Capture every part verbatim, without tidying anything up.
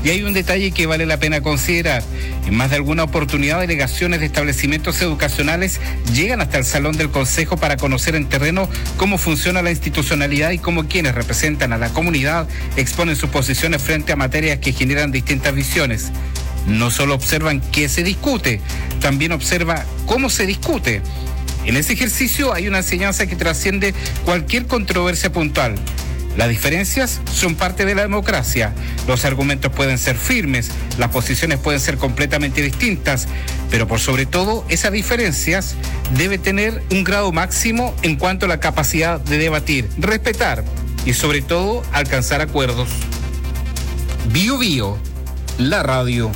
Y hay un detalle que vale la pena considerar. En más de alguna oportunidad, delegaciones de establecimientos educacionales llegan hasta el Salón del Consejo para conocer en terreno cómo funciona la institucionalidad y cómo quienes representan a la comunidad exponen sus posiciones frente a materias que generan distintas visiones. No solo observan qué se discute, también observa cómo se discute. En ese ejercicio hay una enseñanza que trasciende cualquier controversia puntual. Las diferencias son parte de la democracia. Los argumentos pueden ser firmes, las posiciones pueden ser completamente distintas, pero por sobre todo, esas diferencias deben tener un grado máximo en cuanto a la capacidad de debatir, respetar y sobre todo alcanzar acuerdos. Bio Bio, la radio.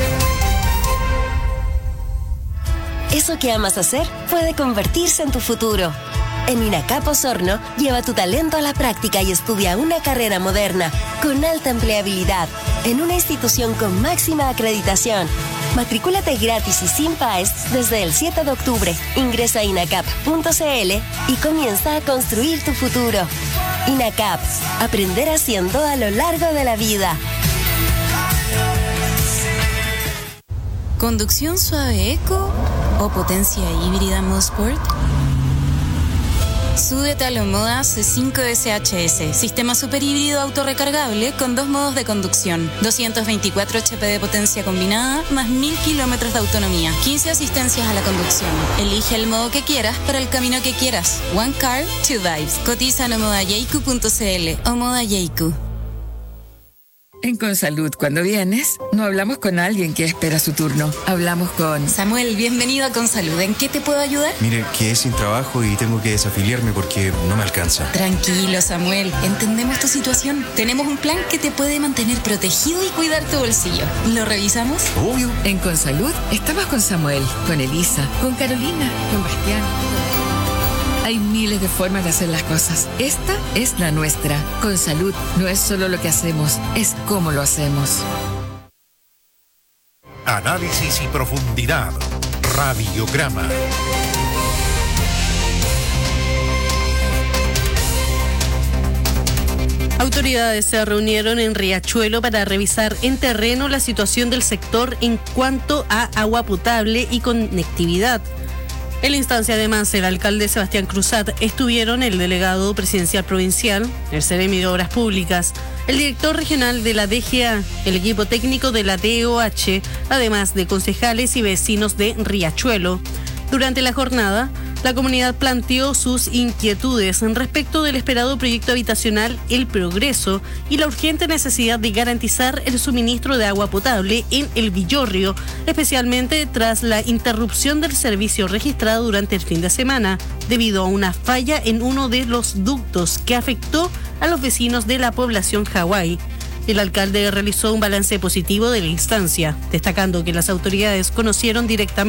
Eso que amas hacer puede convertirse en tu futuro. En INACAP Osorno, lleva tu talento a la práctica y estudia una carrera moderna, con alta empleabilidad, en una institución con máxima acreditación. Matricúlate gratis y sin P A E S desde el siete de octubre. Ingresa a inacap punto c l y comienza a construir tu futuro. INACAP, aprender haciendo a lo largo de la vida. ¿Conducción suave eco o potencia híbrida Mosport? Súbete a la Omoda C cinco S H S, sistema superhíbrido autorrecargable con dos modos de conducción, doscientos veinticuatro H P de potencia combinada, más mil kilómetros de autonomía, quince asistencias a la conducción. Elige el modo que quieras para el camino que quieras. One car, two vibes. Cotiza en omoda yeiku punto c l. Omoda Yeiku. En Consalud, cuando vienes, no hablamos con alguien que espera su turno. Hablamos con... Samuel, bienvenido a Consalud. ¿En qué te puedo ayudar? Mire, quedé sin trabajo y tengo que desafiliarme porque no me alcanza. Tranquilo, Samuel. Entendemos tu situación. Tenemos un plan que te puede mantener protegido y cuidar tu bolsillo. ¿Lo revisamos? Obvio. En Consalud, estamos con Samuel, con Elisa, con Carolina, con Bastián. Hay miles de formas de hacer las cosas. Esta es la nuestra. Consalud no es solo lo que hacemos, es cómo lo hacemos. Análisis y profundidad. Radiograma. Autoridades se reunieron en Riachuelo para revisar en terreno la situación del sector en cuanto a agua potable y conectividad. En la instancia, además, el alcalde Sebastián Cruzat estuvieron el delegado presidencial provincial, el Seremi de Obras Públicas, el director regional de la D G A, el equipo técnico de la D O H, además de concejales y vecinos de Riachuelo. Durante la jornada, la comunidad planteó sus inquietudes respecto del esperado proyecto habitacional El Progreso y la urgente necesidad de garantizar el suministro de agua potable en El Villorrio, especialmente tras la interrupción del servicio registrado durante el fin de semana, debido a una falla en uno de los ductos que afectó a los vecinos de la población Hawái. El alcalde realizó un balance positivo de la instancia, destacando que las autoridades conocieron directamente